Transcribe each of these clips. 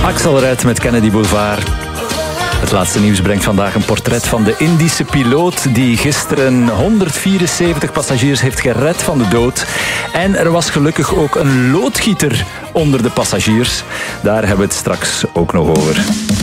Axel Red met Kennedy Boulevard. Het laatste nieuws brengt vandaag een portret van de Indische piloot die gisteren 174 passagiers heeft gered van de dood. En er was gelukkig ook een loodgieter onder de passagiers. Daar hebben we het straks ook nog over.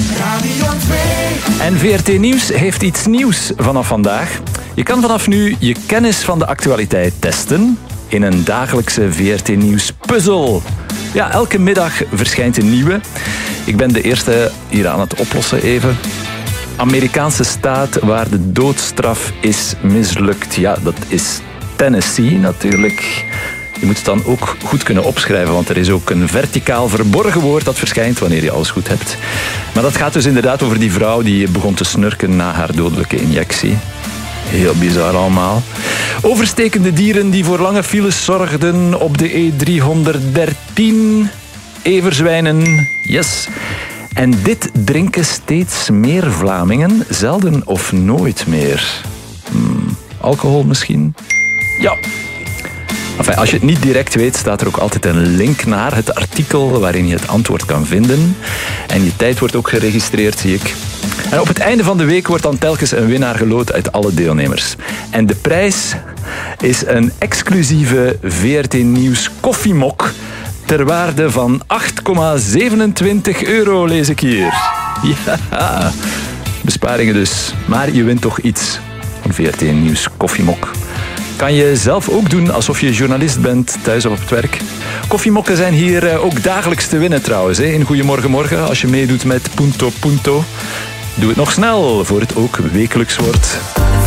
En VRT Nieuws heeft iets nieuws vanaf vandaag. Je kan vanaf nu je kennis van de actualiteit testen in een dagelijkse VRT Nieuws puzzel. Ja, elke middag verschijnt een nieuwe. Ik ben de eerste hier aan het oplossen even. Amerikaanse staat waar de doodstraf is mislukt. Ja, dat is Tennessee natuurlijk. Je moet het dan ook goed kunnen opschrijven, want er is ook een verticaal verborgen woord dat verschijnt wanneer je alles goed hebt. Maar dat gaat dus inderdaad over die vrouw die begon te snurken na haar dodelijke injectie. Heel bizar allemaal. Overstekende dieren die voor lange files zorgden op de E313. Everzwijnen, yes. En dit drinken steeds meer Vlamingen, zelden of nooit meer. Alcohol misschien? Ja. Enfin, als je het niet direct weet, staat er ook altijd een link naar het artikel waarin je het antwoord kan vinden. En je tijd wordt ook geregistreerd, zie ik. En op het einde van de week wordt dan telkens een winnaar geloot uit alle deelnemers. En de prijs is een exclusieve VRT Nieuws koffiemok ter waarde van €8,27, lees ik hier. Ja, besparingen dus. Maar je wint toch iets. Een VRT Nieuws koffiemok. Kan je zelf ook doen alsof je journalist bent thuis of op het werk. Koffiemokken zijn hier ook dagelijks te winnen trouwens. In Goedemorgen Morgen, als je meedoet met Punto Punto. Doe het nog snel, voor het ook wekelijks wordt.